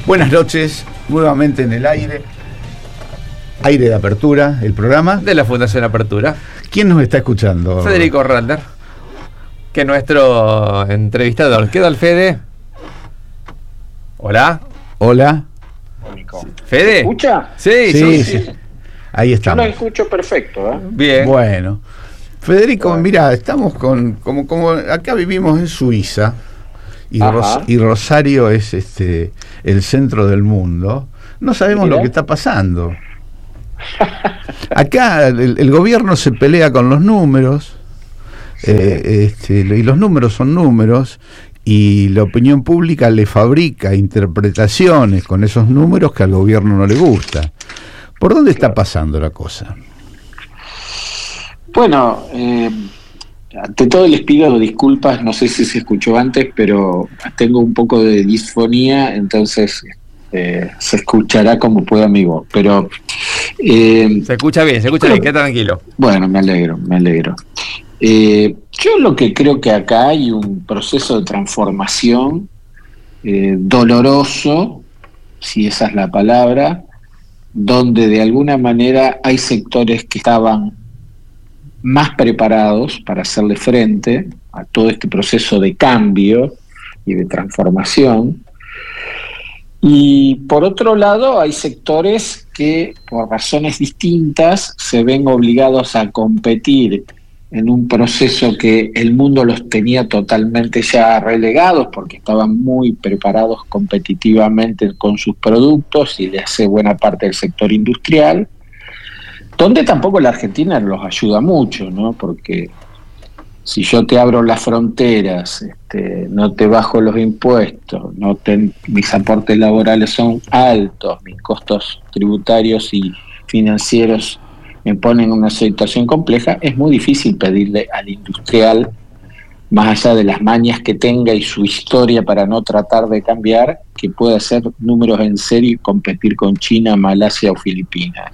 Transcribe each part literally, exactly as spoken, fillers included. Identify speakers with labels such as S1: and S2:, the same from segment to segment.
S1: Buenas noches, nuevamente en el aire. Aire de Apertura, el programa
S2: de la Fundación Apertura.
S1: ¿Quién nos está escuchando?
S2: Federico Randler, que es nuestro entrevistador. ¿Qué tal, Fede? Hola.
S1: Hola.
S2: ¿Fede?
S3: ¿Se escucha?
S2: Sí, sí,
S1: sí,
S2: sí.
S1: sí. Ahí estamos.
S3: Yo lo escucho perfecto, ¿eh?
S2: Bien.
S1: Bueno. Federico,
S3: Bueno.
S1: mira, estamos con, como, como acá vivimos en Suiza y, Ros,
S3: Ajá.
S1: y Rosario es este el centro del mundo. No sabemos
S3: Mira.
S1: lo que está pasando. Acá el, el gobierno se pelea con los números,
S3: Sí.
S1: eh, este, y los números son números, y la opinión pública le fabrica interpretaciones con esos números que al gobierno no le gusta. ¿Por dónde está pasando la cosa?
S3: Bueno, eh, ante todo les pido disculpas, no sé si se escuchó antes, pero tengo un poco de disfonía, entonces eh, se escuchará como pueda mi voz. Pero eh,
S2: Se escucha bien, se escucha
S3: Bueno.
S2: bien, quédate tranquilo.
S3: bueno, me alegro, me alegro. Eh, yo lo que creo que acá hay un proceso de transformación eh, doloroso, si esa es la palabra, donde de alguna manera hay sectores que estaban más preparados para hacerle frente a todo este proceso de cambio y de transformación. Y por otro lado, hay sectores que por razones distintas se ven obligados a competir en un proceso que el mundo los tenía totalmente ya relegados porque estaban muy preparados competitivamente con sus productos y le hace buena parte del sector industrial, donde tampoco la Argentina los ayuda mucho, ¿no? Porque si yo te abro las fronteras, este, no te bajo los impuestos, no te, mis aportes laborales son altos, mis costos tributarios y financieros me ponen en una situación compleja, es muy difícil pedirle al industrial, más allá de las mañas que tenga y su historia para no tratar de cambiar, que pueda hacer números en serio y competir con China, Malasia o Filipinas.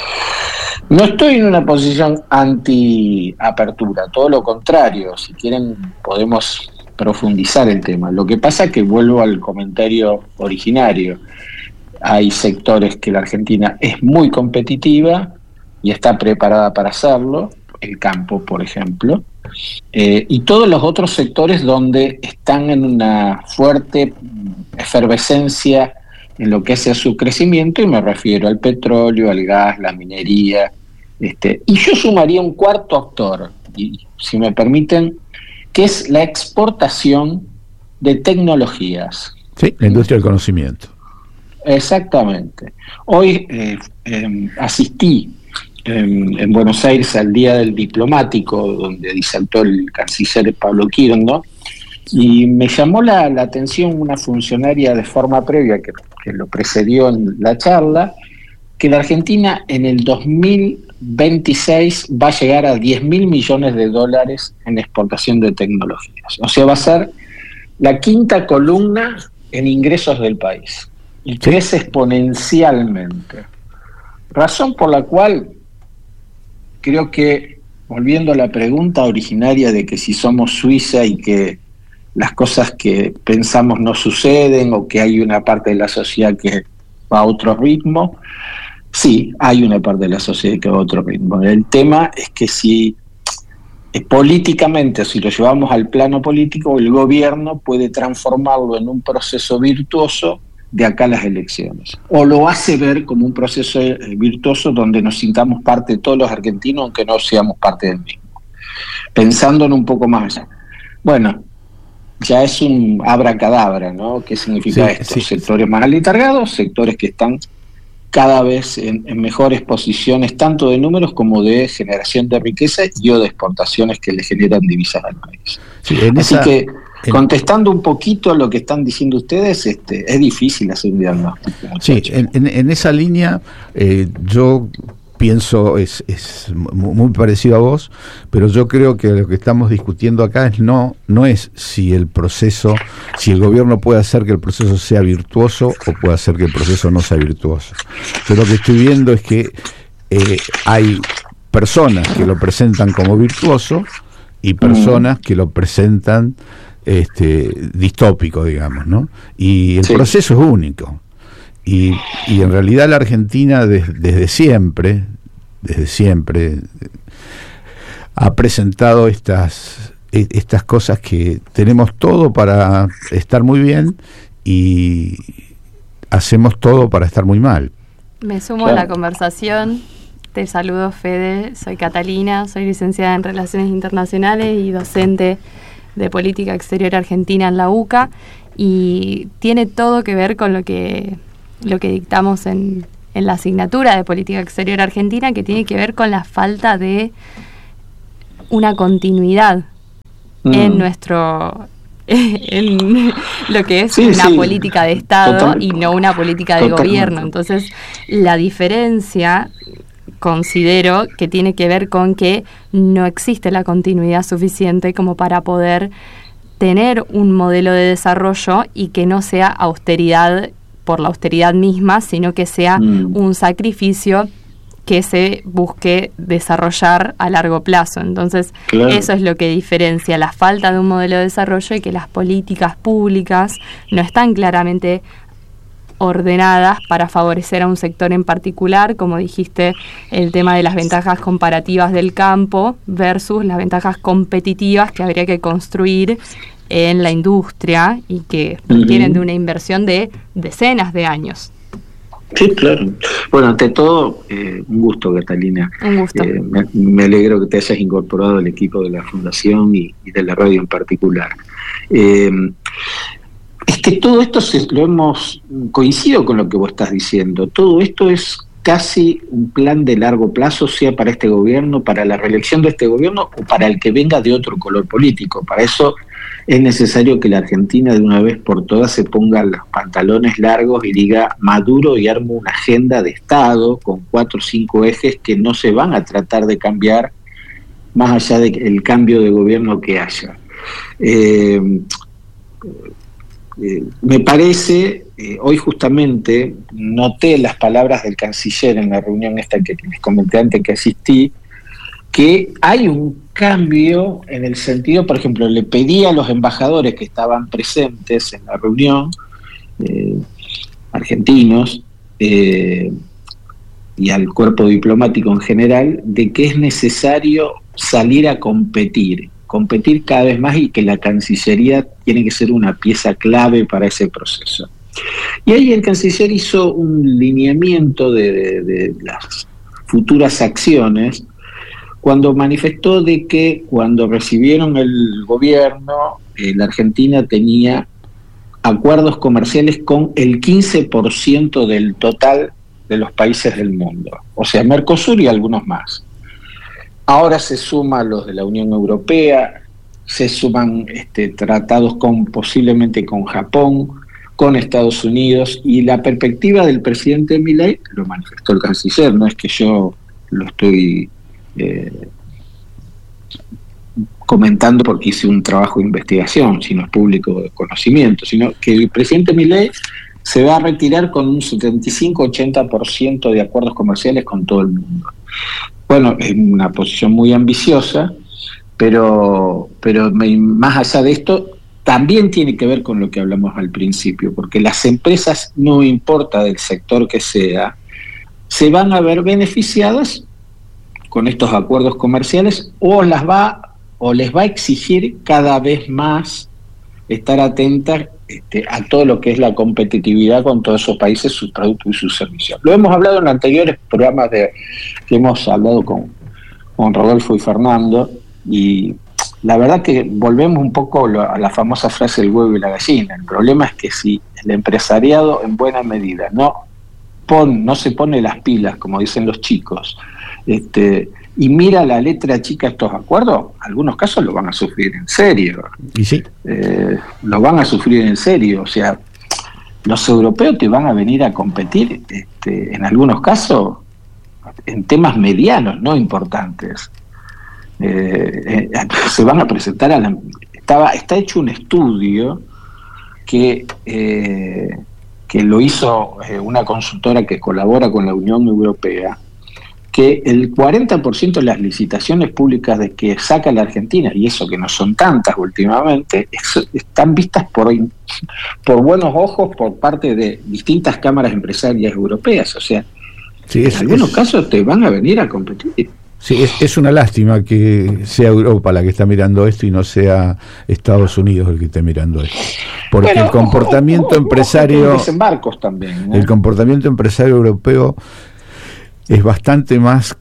S3: No estoy en una posición anti-apertura, todo lo contrario, si quieren podemos profundizar el tema. Lo que pasa es que vuelvo al comentario originario. Hay sectores que la Argentina es muy competitiva y está preparada para hacerlo, el campo, por ejemplo, eh, y todos los otros sectores donde están en una fuerte efervescencia en lo que hace a su crecimiento, y me refiero al petróleo, al gas, la minería, este, y yo sumaría un cuarto actor, y si me permiten, que es la exportación de tecnologías.
S1: Sí, la industria del conocimiento.
S3: Exactamente. Hoy eh, eh, asistí en, en Buenos Aires al Día del Diplomático, donde disertó el canciller Pablo Quirno, y me llamó la, la atención una funcionaria de forma previa que, que lo precedió en la charla, que la Argentina en el dos mil veintiséis va a llegar a diez mil millones de dólares en exportación de tecnologías. O sea, va a ser la quinta columna en ingresos del país y crece exponencialmente. Razón por la cual creo que, volviendo a la pregunta originaria de que si somos Suiza y que las cosas que pensamos no suceden o que hay una parte de la sociedad que va a otro ritmo, sí, hay una parte de la sociedad que va a otro ritmo. El tema es que si eh, políticamente, si lo llevamos al plano político, el gobierno puede transformarlo en un proceso virtuoso de acá a las elecciones. O lo hace ver como un proceso eh, virtuoso donde nos sintamos parte de todos los argentinos, aunque no seamos parte del mismo. Pensando en un poco más allá. Bueno, ya es un abracadabra, ¿no? ¿Qué significa
S1: Sí,
S3: esto?
S1: sí,
S3: Sectores más aletargados, sectores que están cada vez en, en mejores posiciones, tanto de números como de generación de riqueza y o de exportaciones que le generan divisas al país.
S1: Sí, en
S3: Así
S1: esa,
S3: que,
S1: en,
S3: contestando un poquito a lo que están diciendo ustedes, este, es difícil hacer un diagnóstico.
S1: sí,
S3: muchachos.
S1: en, en, en esa línea eh, yo pienso, es, es muy parecido a vos, pero yo creo que lo que estamos discutiendo acá es no, no es si el proceso, si el gobierno puede hacer que el proceso sea virtuoso o puede hacer que el proceso no sea virtuoso. Yo lo que estoy viendo es que eh, hay personas que lo presentan como virtuoso y personas que lo presentan este, distópico, digamos, ¿no? Y el
S3: Sí.
S1: proceso es único. y, y en realidad la Argentina des, desde siempre, desde siempre, ha presentado estas, estas cosas que tenemos todo para estar muy bien y hacemos todo para estar muy mal.
S4: Me sumo
S3: Claro.
S4: a la conversación. Te saludo, Fede. Soy Catalina, soy licenciada en Relaciones Internacionales y docente de Política Exterior Argentina en la U C A, y tiene todo que ver con lo que, lo que dictamos en, en la asignatura de Política Exterior Argentina, que tiene que ver con la falta de una continuidad mm. en nuestro... en lo que es
S3: sí,
S4: una
S3: sí.
S4: política de Estado
S3: Total,
S4: y no una política de
S3: totalmente.
S4: gobierno. Entonces, la diferencia, considero que tiene que ver con que no existe la continuidad suficiente como para poder tener un modelo de desarrollo y que no sea austeridad por la austeridad misma, sino que sea mm. un sacrificio que se busque desarrollar a largo plazo. Entonces, claro. eso es lo que diferencia la falta de un modelo de desarrollo y que las políticas públicas no están claramente ordenadas para favorecer a un sector en particular, como dijiste, el tema de las ventajas comparativas del campo versus las ventajas competitivas que habría que construir en la industria y que requieren uh-huh. de una inversión de decenas de años.
S3: Sí, claro. Bueno, ante todo, eh, un gusto, Catalina.
S4: Un gusto.
S3: Eh, me, me alegro que te hayas incorporado al equipo de la Fundación y, y de la radio en particular. Eh, es que todo esto se, lo hemos, coincido con lo que vos estás diciendo, todo esto es casi un plan de largo plazo, sea para este gobierno, para la reelección de este gobierno o para el que venga de otro color político. Para eso es necesario que la Argentina de una vez por todas se ponga los pantalones largos y diga Maduro y arme una agenda de Estado con cuatro o cinco ejes que no se van a tratar de cambiar más allá del cambio de gobierno que haya. Eh, eh, me parece, eh, hoy justamente noté las palabras del canciller en la reunión esta que les comenté antes que asistí, que hay un cambio en el sentido, por ejemplo, le pedí a los embajadores que estaban presentes en la reunión, eh, argentinos, eh, y al cuerpo diplomático en general, de que es necesario salir a competir, competir cada vez más y que la Cancillería tiene que ser una pieza clave para ese proceso. Y ahí el canciller hizo un lineamiento de, de, de las futuras acciones, cuando manifestó de que cuando recibieron el gobierno, eh, la Argentina tenía acuerdos comerciales con el quince por ciento del total de los países del mundo, o sea, Mercosur y algunos más. Ahora se suman los de la Unión Europea, se suman este, tratados con posiblemente con Japón, con Estados Unidos, y la perspectiva del presidente Milei, lo manifestó el canciller, no es que yo lo estoy Eh, comentando porque hice un trabajo de investigación, sino es público de conocimiento, sino que el presidente Milei se va a retirar con un setenta y cinco a ochenta por ciento de acuerdos comerciales con todo el mundo. Bueno, es una posición muy ambiciosa, pero, pero me, más allá de esto, también tiene que ver con lo que hablamos al principio, porque las empresas, no importa del sector que sea, se van a ver beneficiadas con estos acuerdos comerciales, o las va o les va a exigir cada vez más estar atentas este, a todo lo que es la competitividad con todos esos países, sus productos y sus servicios. Lo hemos hablado en anteriores programas de, que hemos hablado con, con Rodolfo y Fernando, y la verdad que volvemos un poco a la famosa frase del huevo y la gallina. El problema es que si el empresariado en buena medida no, pon, no se pone las pilas, como dicen los chicos, Este, y mira la letra chica de estos acuerdos, algunos casos lo van a sufrir en serio.
S1: ¿Y sí?
S3: Eh, lo van a sufrir en serio. O sea, los europeos te van a venir a competir, este, en algunos casos, en temas medianos, no importantes. Eh, eh, se van a presentar a la... Estaba, está hecho un estudio que... Eh, que lo hizo eh, una consultora que colabora con la Unión Europea, que el cuarenta por ciento de las licitaciones públicas de que saca la Argentina, y eso que no son tantas últimamente, es, están vistas por, por buenos ojos por parte de distintas cámaras empresarias europeas. O sea,
S1: sí, es,
S3: en algunos
S1: es,
S3: casos te van a venir a competir.
S1: Sí, es, es una lástima que sea Europa la que está mirando esto y no sea Estados Unidos el que esté mirando esto. Porque bueno, el comportamiento ojo, ojo, empresario...
S3: Ojo desembarcos también, ¿no?
S1: El comportamiento empresario europeo es bastante más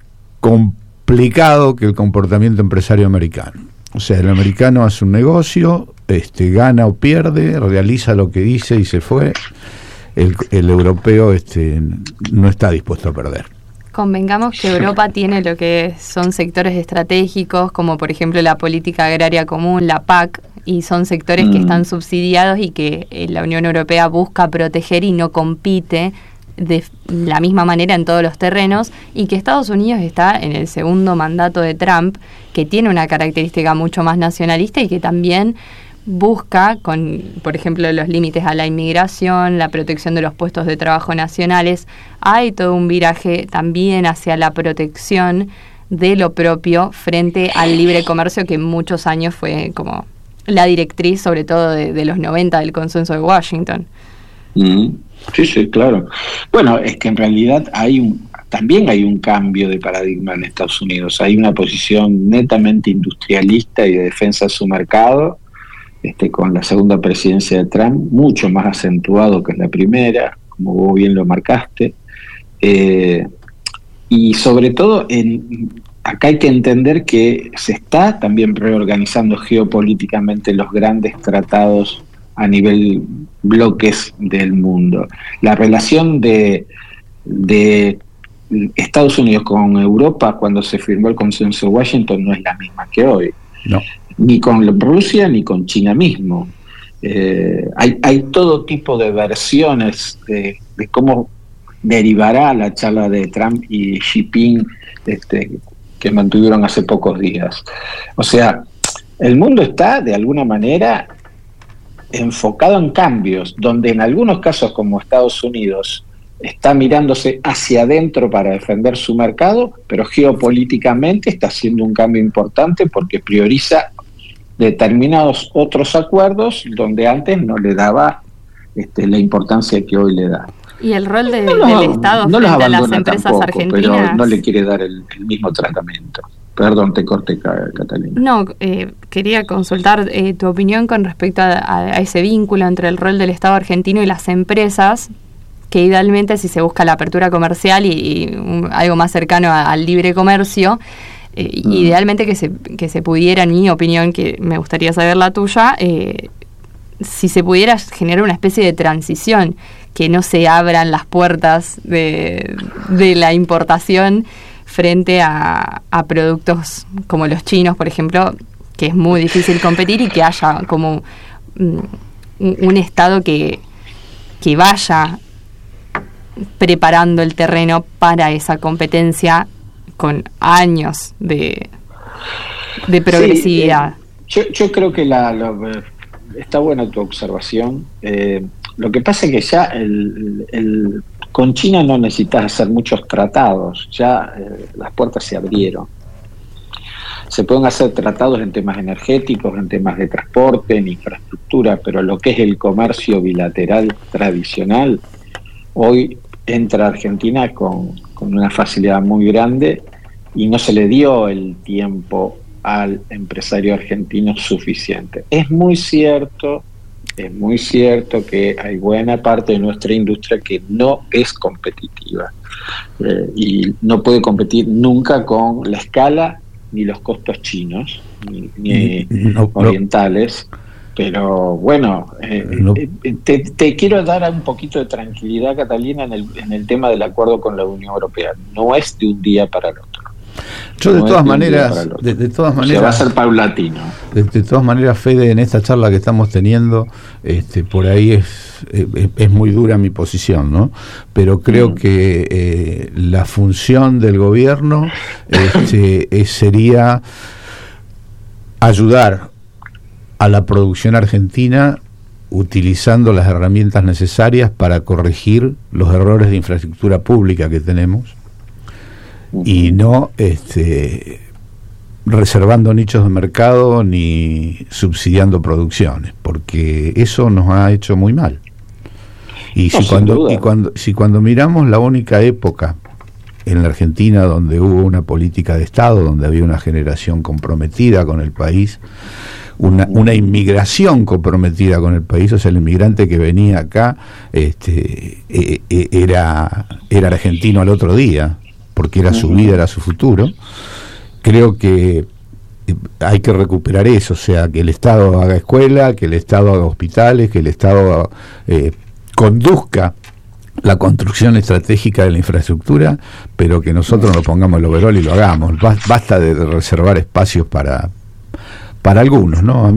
S1: complicado que el comportamiento empresario americano. O sea, el americano hace un negocio, este, gana o pierde, realiza lo que dice y se fue. El, el europeo este, no está dispuesto a perder.
S4: Convengamos que Europa tiene lo que son sectores estratégicos, como por ejemplo la política agraria común, la P A C, y son sectores mm. que están subsidiados y que la Unión Europea busca proteger y no compite de la misma manera en todos los terrenos, y que Estados Unidos está en el segundo mandato de Trump, que tiene una característica mucho más nacionalista y que también busca, con, por ejemplo, los límites a la inmigración, la protección de los puestos de trabajo nacionales. Hay todo un viraje también hacia la protección de lo propio frente al libre comercio, que muchos años fue como la directriz, sobre todo de, de los noventa, del consenso de Washington.
S3: Mm, sí, sí, claro. Bueno, es que en realidad hay un, también hay un cambio de paradigma en Estados Unidos. Hay una posición netamente industrialista y de defensa de su mercado, Este, con la segunda presidencia de Trump, mucho más acentuado que en la primera, como vos bien lo marcaste, eh, y sobre todo en, acá hay que entender que se está también reorganizando geopolíticamente los grandes tratados a nivel bloques del mundo. La relación de, de Estados Unidos con Europa cuando se firmó el consenso de Washington no es la misma que hoy.
S1: No.
S3: Ni con Rusia ni con China mismo. Eh, hay, hay todo tipo de versiones de, de cómo derivará la charla de Trump y Xi Jinping este, que mantuvieron hace pocos días. O sea, el mundo está de alguna manera enfocado en cambios, donde en algunos casos como Estados Unidos está mirándose hacia adentro para defender su mercado, pero geopolíticamente está haciendo un cambio importante porque prioriza determinados otros acuerdos donde antes no le daba este, la importancia que hoy le da.
S4: ¿Y el rol de,
S3: no los,
S4: del Estado
S3: no
S4: frente a las empresas
S3: tampoco,
S4: argentinas?
S3: Pero no le quiere dar el, el mismo tratamiento. Perdón, te corté, Catalina.
S4: No, eh, quería consultar eh, tu opinión con respecto a, a ese vínculo entre el rol del Estado argentino y las empresas, que idealmente, si se busca la apertura comercial y, y un, algo más cercano a, al libre comercio, eh, mm. idealmente que se, que se pudiera, en mi opinión, que me gustaría saber la tuya, eh, si se pudiera generar una especie de transición, que no se abran las puertas de, de la importación frente a, a productos como los chinos, por ejemplo, que es muy difícil competir, y que haya como un, un Estado que, que vaya preparando el terreno para esa competencia con años de, de progresividad.
S3: Sí, eh, yo, yo creo que la, la, está buena tu observación. Eh, lo que pasa es que ya el, el, con China no necesitas hacer muchos tratados, ya eh, las puertas se abrieron. Se pueden hacer tratados en temas energéticos, en temas de transporte, en infraestructura, pero lo que es el comercio bilateral tradicional, hoy entra Argentina con, con una facilidad muy grande y no se le dio el tiempo al empresario argentino suficiente. Es muy cierto, es muy cierto que hay buena parte de nuestra industria que no es competitiva eh, y no puede competir nunca con la escala ni los costos chinos ni, ni no, orientales. No. Pero bueno, eh, no. te, te quiero dar un poquito de tranquilidad, Catalina, en el, en el tema del acuerdo con la Unión Europea. No es de un día para el otro.
S1: Yo no de todas maneras, de, de todas maneras,
S3: o sea, va a ser paulatino.
S1: De, de todas maneras, Fede, en esta charla que estamos teniendo, este, por ahí es, es, es muy dura mi posición, ¿no? Pero creo mm. que eh, la función del gobierno este, es, sería ayudar a la producción argentina utilizando las herramientas necesarias para corregir los errores de infraestructura pública que tenemos y no este, reservando nichos de mercado ni subsidiando producciones, porque eso nos ha hecho muy mal. Y,
S3: no,
S1: si, cuando, y cuando, si cuando miramos la única época en la Argentina donde hubo una política de Estado, donde había una generación comprometida con el país, una, una inmigración comprometida con el país, o sea, el inmigrante que venía acá este, e, e, era, era argentino al otro día, porque era su vida, era su futuro. Creo que hay que recuperar eso, o sea, que el Estado haga escuela, que el Estado haga hospitales, que el Estado eh, conduzca la construcción estratégica de la infraestructura, pero que nosotros nos pongamos el overol y lo hagamos. Basta de reservar espacios para, para algunos, ¿no? A mí